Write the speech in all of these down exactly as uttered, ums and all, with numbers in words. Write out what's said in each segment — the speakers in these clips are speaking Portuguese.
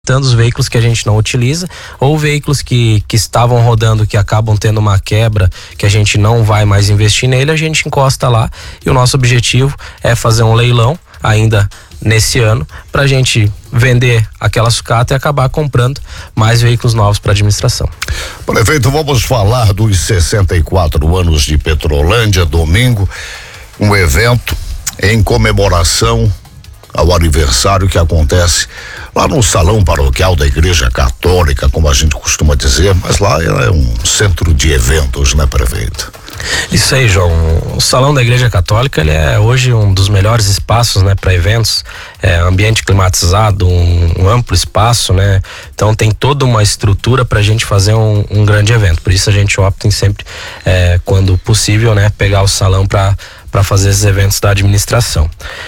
tanto os veículos que a gente não utiliza ou veículos que, que estavam rodando, que acabam tendo uma quebra, que a gente não vai mais investir nele, a gente encosta lá, e o nosso objetivo é fazer um leilão ainda nesse ano para a gente vender aquela sucata e acabar comprando mais veículos novos para a administração. Prefeito, vamos falar dos sessenta e quatro anos de Petrolândia. Domingo, um evento em comemoração ao aniversário que acontece lá no Salão Paroquial da Igreja Católica, como a gente costuma dizer, mas lá é um centro de eventos, né, prefeito? Isso aí, João. O Salão da Igreja Católica, ele é hoje um dos melhores espaços, né, para eventos, é, ambiente climatizado, um, um amplo espaço, né? Então tem toda uma estrutura para a gente fazer um, um grande evento. Por isso a gente opta em sempre, é, quando possível, né, pegar o salão para para fazer esses eventos da administração.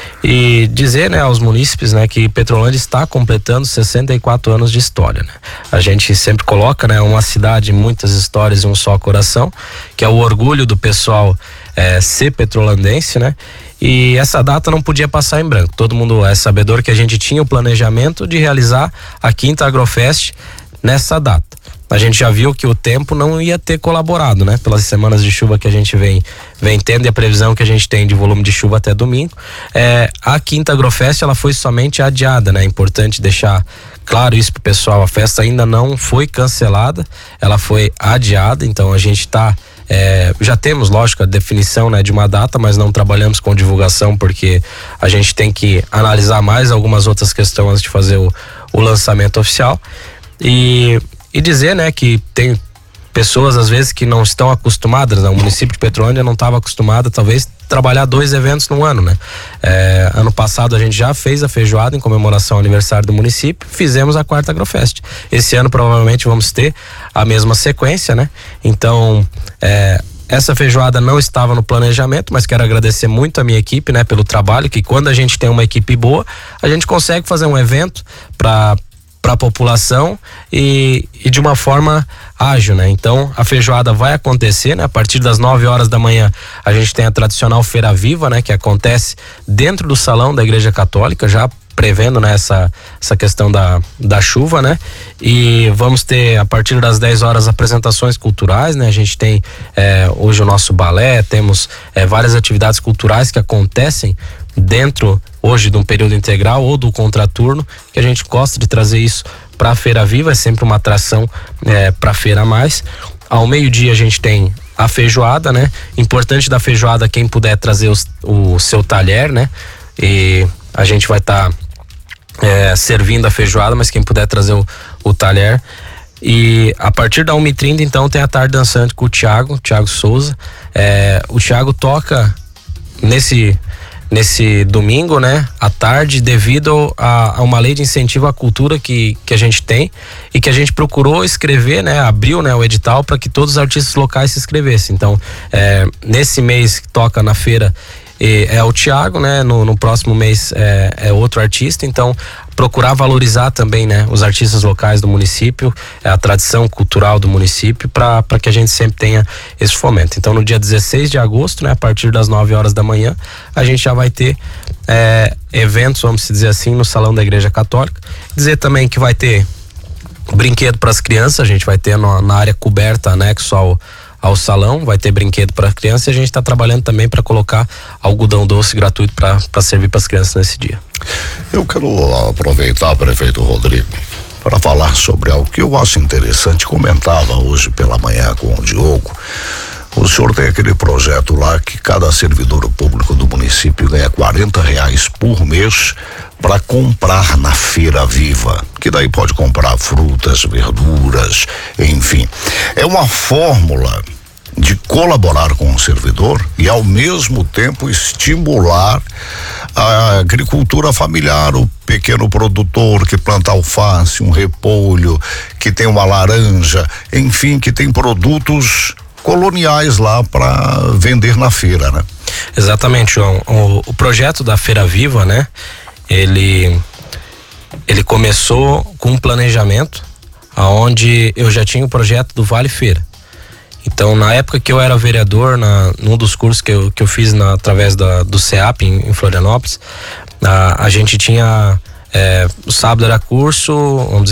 E dizer, né, aos munícipes, né, que Petrolândia está completando sessenta e quatro anos de história, né? A gente sempre coloca, né, uma cidade, muitas histórias e um só coração, que é o orgulho do pessoal é, ser petrolandense, né? E essa data não podia passar em branco. Todo mundo é sabedor que a gente tinha o planejamento de realizar a quinta Agrofest nessa data. A gente já viu que o tempo não ia ter colaborado, né? Pelas semanas de chuva que a gente vem, vem tendo e a previsão que a gente tem de volume de chuva até domingo. É, a quinta Agrofest, ela foi somente adiada, né? É importante deixar claro isso pro pessoal. A festa ainda não foi cancelada, ela foi adiada, então a gente tá... É, já temos, lógico, a definição, né, de uma data, mas não trabalhamos com divulgação porque a gente tem que analisar mais algumas outras questões antes de fazer o, o lançamento oficial. E... E dizer, né, que tem pessoas às vezes que não estão acostumadas, né? O município de Petrolândia não estava acostumado, talvez, trabalhar dois eventos no ano, né? É, ano passado a gente já fez a feijoada em comemoração ao aniversário do município, fizemos a quarta Agrofest. Esse ano provavelmente vamos ter a mesma sequência, né? Então, é, essa feijoada não estava no planejamento, mas quero agradecer muito a minha equipe, né, pelo trabalho, que quando a gente tem uma equipe boa, a gente consegue fazer um evento para para a população e, e de uma forma ágil, né? Então a feijoada vai acontecer, né? A partir das nove horas da manhã a gente tem a tradicional Feira Viva, né? Que acontece dentro do salão da Igreja Católica, já prevendo, né, essa, essa questão da, da chuva, né? E vamos ter a partir das dez horas apresentações culturais, né? A gente tem é, hoje o nosso balé, temos é, várias atividades culturais que acontecem dentro hoje de um período integral ou do contraturno, que a gente gosta de trazer isso para a Feira Viva, é sempre uma atração é, para a Feira a Mais. Ao meio-dia a gente tem a feijoada, né? Importante da feijoada, quem puder trazer os, o seu talher, né? E a gente vai estar tá, é, servindo a feijoada, mas quem puder trazer o, o talher. E a partir da uma e trinta, então, tem a tarde dançante com o Thiago, Thiago Souza. É, o Thiago toca nesse... nesse domingo, né, à tarde, devido a, a uma lei de incentivo à cultura que, que a gente tem e que a gente procurou escrever, né, abriu, né, o edital para que todos os artistas locais se inscrevessem. Então, é, nesse mês que toca na feira é, é o Thiago, né, no, no próximo mês é, é outro artista, então procurar valorizar também, né, os artistas locais do município, a tradição cultural do município, para para que a gente sempre tenha esse fomento. Então no dia dezesseis de agosto, né, a partir das nove horas da manhã, a gente já vai ter é, eventos, vamos dizer assim, no Salão da Igreja Católica. Dizer também que vai ter brinquedo para as crianças, a gente vai ter no, na área coberta, anexo ao ao salão, vai ter brinquedo para as crianças, e a gente está trabalhando também para colocar algodão doce gratuito para servir para as crianças nesse dia. Eu quero aproveitar, prefeito Rodrigo, para falar sobre algo que eu acho interessante. Comentava hoje pela manhã com o Diogo. O senhor tem aquele projeto lá que cada servidor público do município ganha quarenta reais por mês para comprar na Feira Viva, que daí pode comprar frutas, verduras, enfim. É uma fórmula de colaborar com o servidor e ao mesmo tempo estimular a agricultura familiar, o pequeno produtor que planta alface, um repolho, que tem uma laranja, enfim, que tem produtos coloniais lá para vender na feira, né? Exatamente, João. O, o projeto da Feira Viva, né? Ele, ele começou com um planejamento aonde eu já tinha o projeto do Vale Feira. Então, na época que eu era vereador, na, num dos cursos que eu, que eu fiz na, através da, do C E A P em, em Florianópolis, a, a gente tinha É, o sábado era curso, vamos dizer